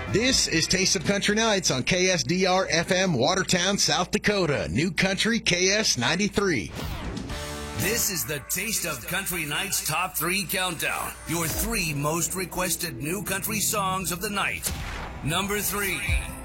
This is Taste of Country Nights on KSDR FM, Watertown, South Dakota. New Country KS 93. This is the Taste of Country Nights Top 3 Countdown. Your 3 most requested new country songs of the night. Number 3.